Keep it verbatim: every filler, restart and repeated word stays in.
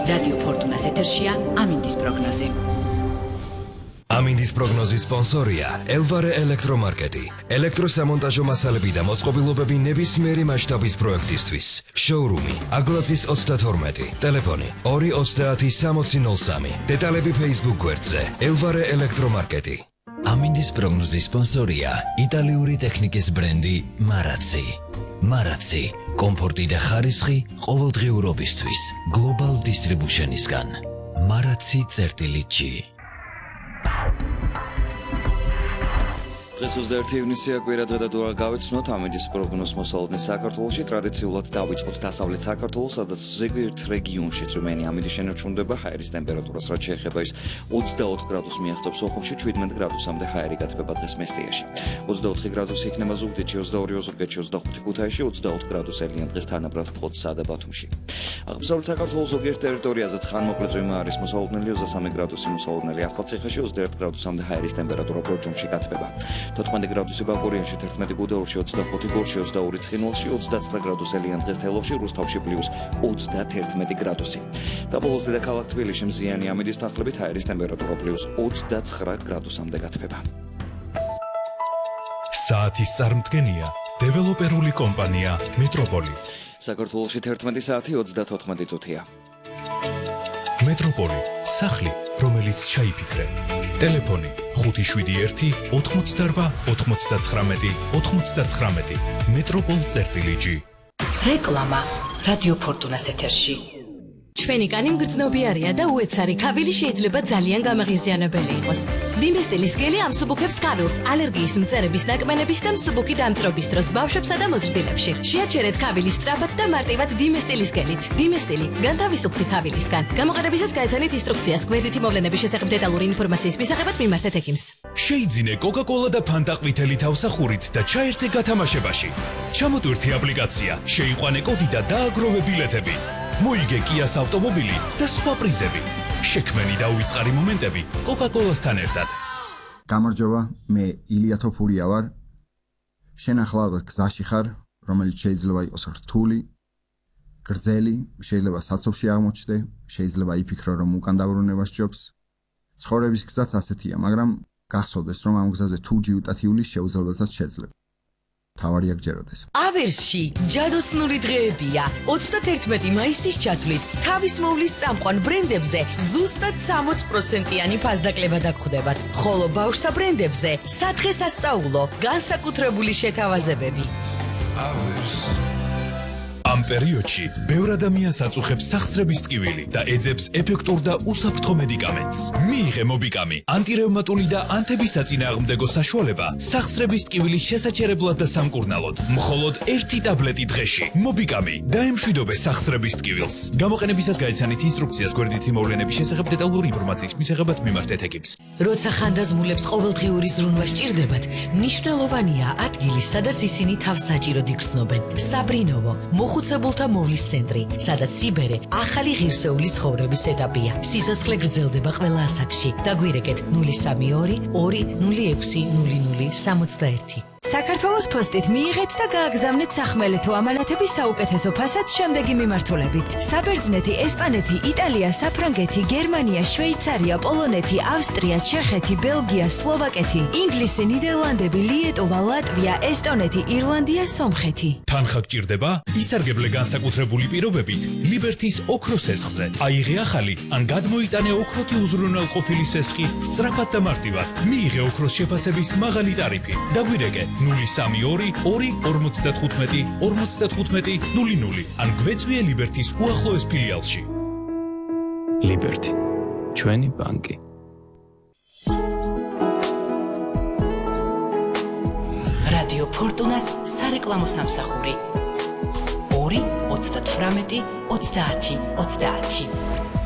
რადიო ფორტუნას ეთერშია ამინდის პროგნოზი. ამინდის პროგნოზის სპონსორია ელვარე ელექტრომარკეტი. ელექტროსამონტაჟო მასალები და მოწყობილობები ნებისმიერი მასშტაბის პროექტისთვის. შოურუმი აგლაძის ოცდათორმეტი, ტელეფონი ორი ოცდაათი სამოცი ნოლ სამი. დეტალები Facebook გვერდზე ელვარე ელექტრომარკეტი. ამინდის პროგნოზის სპონსორია იტალიური ტექნიკის ბრენდი მარაცი. მარაცი, კომფორტი და ხარისხი ყოველდღიურობისთვის. გლობალ დისტრიბუშენისგან. მარაცი წერტილი ჯი. დღეს ოცდაერთი ივნისია კვირა დღე და დრო გავეცნოთ ამინდის პროგნოზს მოსალოდნე საქართველოში ტრადიციულად დავიწყოთ დასავლეთ საქართველოს, სადაც ზოგიერთ რეგიონში წვიმიანი ამინდი შენარჩუნდება, ჰაერის ტემპერატურას რაც შეეხება ის ოცდაოთხ გრადუსს მიაღწევს სოხუმში, შვიდმეტ გრადუსამდე ჰაერი გათბება დღეს მესტიაში. ოცდაოთხი გრადუსი იქნება ზუგდიდში, ოცდაორი ოზურგეთში, ოცდახუთი ქუთაისში, ოცდაოთხ გრადუსელია დღეს თანაბრად ფოთსა და ბათუმში. აღმოსავლეთ საქართველოს ზოგიერთ ტერიტორიაზეც ხანმოკლე წვიმა არის მოსალოდნელი, ოცდასამი გრადუსი მოსალოდნელი ახალციხეში, ოცდაერთი გრადუსამდე ჰაერის ტემპერატურა ბორჯომში გათბება. თოთხმეტი გრადუსი ბაკურიანში, თერთმეტი გუდაურში, ოცდახუთი გორში, ოცდაორი ცხინვალში, ოცდაცხრა გრადუსელია დღეს თელავში, რუსთავში პლუს ოცდაათერთმეტი გრადუსი. და ბოლოს დედაქალაქ თბილისში მზიანი ამინდის თანხლებით ჰაერის ტემპერატურა პლუს ოცდაცხრა გრადუსამდე გათბება. საათის წარმდგენია დეველოპერული კომპანია მეტროპოლი. საქართველოში თერთმეტი საათი ოცდათოთხმეტი წუთია. მეტროპოლი, სახლი, რომელიც ჩაიფიქრე. ტელეფონი ხუთი შვიდი ერთი ოთხმოცდარვა ოთხმოცდაცხრამეტი ოთხმოცდაცხრამეტი. მეტროპოლ წერტილი ჯი. რეკლამა რადიო ფორტუნას ეთერში. ჩვენი კანი მგრძნობიარია და უეცარი ქავილი შეიძლება ძალიან გამაღიზიანებელი იყოს. დინესტილის გელი ამსუბუქებს ქავილს ალერგიის მწერების ნაკმენების და მსუბუქი დამწრობის დროს ბავშვებსა და მოზრდილებში. შეაჩერეთ ქავილის სწრაფად და მარტივად დინესტილის გელით. დინესტილი განთავისუფლდი ქავილისგან. გამოყენებისას გაეცანით ინსტრუქციას გვერდითი მოვლენების შესახებ დეტალური ინფორმაციის მისაღებად მიმართეთ ექიმს. შეიძინე კოკა-კოლა და ფანტა ყვითელი თავსახურით და ჩაერთე გათამაშებაში. ჩამოტვირთი აპლიკაცია, შეიყვანე კოდი და დააგროვე ბილეთები. მოიგე კიას ავტომობილი და სხვა პრიზები. შექმენი და უიწყარი მომენტები კოკა-კოლასთან ერთად. გამარჯობა, მე ილია თოფურია ვარ. შენ ახლა გზაში ხარ, რომელიც შეიძლება იყოს რთული, გრძელი, შეიძლება საცობში აღმოჩნდე, შეიძლება იფიქრო, რომ უკან დაბრუნება სჯობს. ცხოვრების გზაც ასეთია, მაგრამ გახსოვდეს, რომ ამ გზაზე თუ ჯიუტათიulis შეუძლებელსაც შეძლებ. თავარია გჯეროდეს. ავერსში ჯადოსნური დღეებია. ოცდათერთმეტი მაისის ჩათვლით თავის მოვლის წამყვან ბრენდებზე ზუსტად სამოცი პროცენტიანი ფასდაკლება დაგხვდებათ. ხოლო ბავშვთა ბრენდებზე სათხე-სასწაულო განსაკუთრებული შეთავაზებები. ამ პერიოდში ბევრ ადამიანს აწუხებს სახსრების ტკივილი და ეძებს ეფექტურ და უსაფრთხო მედიკამენტს. მიიღე მობიკამი, ანტირევმატული და ანთებისაწინააღმდეგო საშუალება სახსრების ტკივილის შესაჩერებლად და სამკურნალოდ. მხოლოდ ერთი ტაბლეტი დღეში. მობიკამი დაემშვიდობე სახსრების ტკივილს. გამოყენებისას გაეცანით ინსტრუქციას გვერდითი მოვლენების შესახებ დეტალური ინფორმაციის მისაღებად მიმართეთ ექიმს. როცა ხანდაზმულებს ყოველდღიური ზრუნვა სჭირდებათ, მნიშვნელოვანია ადგილი, სადაც ისინი თავს საჭიროდ იგრძნობენ. საბრინოვო მოხუცებულთა მოვლის ცენტრი, სადაც სიბერე ახალი ღირსეული ცხოვრების ეტაპია. სიცოცხლე გრძელდება ყველა ასაკში. დაგვირეკეთ ნული სამი ორი ორი ნული ექვსი ნული ნული სამოცდაერთი. საქართველოს პოსტით მიიღეთ და გააგზავნეთ სახმელეთო ამანათების საუკეთესო ფასად შემდეგი მიმართულებით. საბერძნეთი, ესპანეთი, იტალია, საფრანგეთი, გერმანია, შვეიცარია, პოლონეთი, ავსტრია, ჩეხეთი, ბელგია, სლოვაკეთი, ინგლისი, ნიდერლანდები, ლიეტოვა, ლატვია, ესტონეთი, ირლანდია, სომხეთი. თანხა გჭირდება? ისარგებლე განსაკუთრებული პირობებით ლიბერთის ოქროს სესხზე. აიღე ახალი ან გადმოიტანე ოქროთი უზრუნველყოფილი სესხი სწრაფად და მარტივად. მიიღე ოქროს შეფასების მაღალი ტარიფი. დაგვირეკე ნული სამი ორი ორი ორმოცდათხუთმეტი ორმოცდათხუთმეტი ნული ნული ან გვეწვიე ლიბერთის უახლოეს ფილიალში. ლიბერთი, ჩვენი ბანკი. რადიო ფორტუნას სარეკლამო სამსახური ორი ოცდათვრამეტი ოცდაათი ოცდაათი.